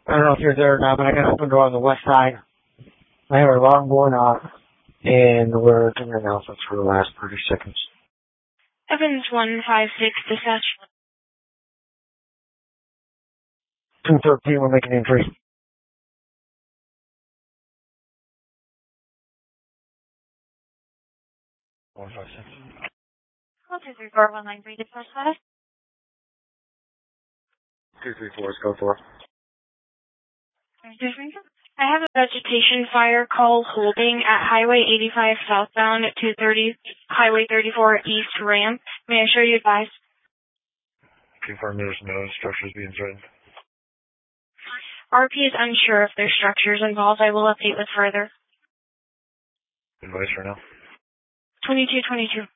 I don't know if you're there or not, but I got an open door on the west side. I have our alarm going off, and we're doing announcements for the last 30 seconds. Evans 156, dispatch. 213, we're making entry. 156. 234-193, dispatch status. 234 is go for. I have a vegetation fire call holding at Highway 85 southbound at 230, Highway 34 east ramp. May I show you advise? Confirm there's no structures being threatened. RP is unsure if there's structures involved. I will update with further. Advice right now. 2222.